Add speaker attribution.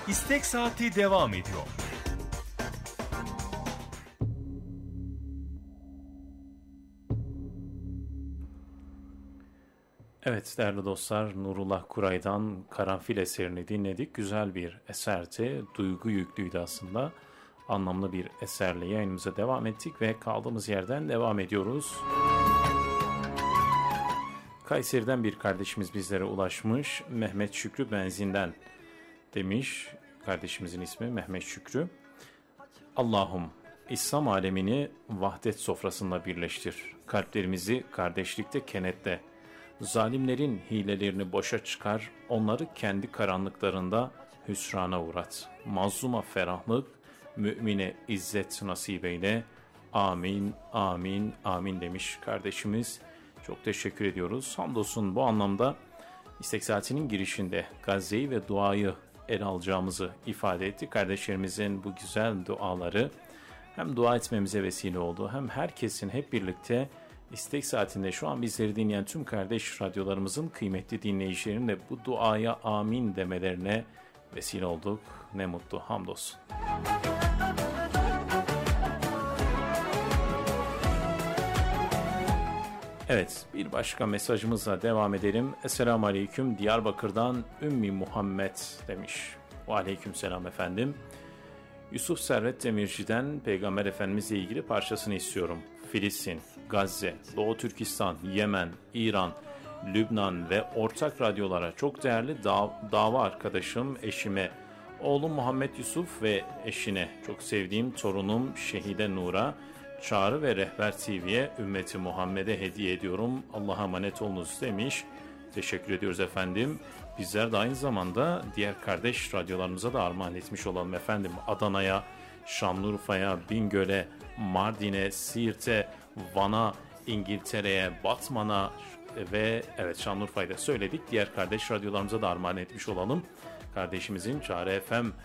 Speaker 1: İstek Saati devam ediyor.
Speaker 2: Evet değerli dostlar, Nurullah Kuray'dan Karanfil eserini dinledik. Güzel bir eserdi, duygu yüklüydü aslında. Anlamlı bir eserle yayınımıza devam ettik ve kaldığımız yerden devam ediyoruz. Kayseri'den bir kardeşimiz bizlere ulaşmış. Mehmet Şükrü Benzin'den demiş. Kardeşimizin ismi Mehmet Şükrü. Allah'ım İslam alemini vahdet sofrasında birleştir. Kalplerimizi kardeşlikte kenetle. Zalimlerin hilelerini boşa çıkar, onları kendi karanlıklarında hüsrana uğrat. Mazluma ferahlık, mümine izzet nasip eyle. Amin, amin, amin demiş kardeşimiz. Çok teşekkür ediyoruz. Hamdolsun bu anlamda İstek Saati'nin girişinde Gazze'yi ve duayı ele alacağımızı ifade etti. Kardeşlerimizin bu güzel duaları hem dua etmemize vesile oldu, hem herkesin hep birlikte İstek Saati'nde şu an bizleri dinleyen tüm kardeş radyolarımızın kıymetli dinleyicilerinin de bu duaya amin demelerine vesile olduk. Ne mutlu, hamdolsun. Evet, bir başka mesajımızla devam edelim. Esselamu Aleyküm, Diyarbakır'dan Ümmi Muhammed demiş. Ve Aleyküm selam efendim. Yusuf Servet Demirci'den Peygamber Efendimizle ilgili parçasını istiyorum. Filistin, Gazze, Doğu Türkistan, Yemen, İran, Lübnan ve ortak radyolara çok değerli dava arkadaşım, eşime, oğlum Muhammed Yusuf ve eşine, çok sevdiğim torunum Şehide Nur'a, Çağrı ve Rehber TV'ye, Ümmeti Muhammed'e hediye ediyorum. Allah'a emanet olunuz demiş. Teşekkür ediyoruz efendim. Bizler de aynı zamanda diğer kardeş radyolarımıza da armağan etmiş olalım efendim. Adana'ya, Şanlıurfa'ya, Bingöl'e, Mardin'e, Siirt'e, Van'a, İngiltere'ye, Batman'a ve evet Şanlıurfa'yı da söyledik. Diğer kardeş radyolarımıza da armağan etmiş olalım. Kardeşimizin Çağrı FM